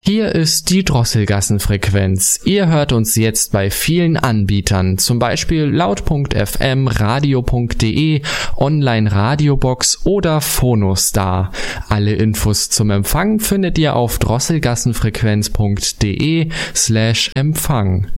Hier ist die Drosselgassenfrequenz. Ihr hört uns jetzt bei vielen Anbietern, zum Beispiel laut.fm, radio.de, Online-Radiobox oder Phonostar. Infos zum Empfang findet ihr auf drosselgassenfrequenz.de/Empfang.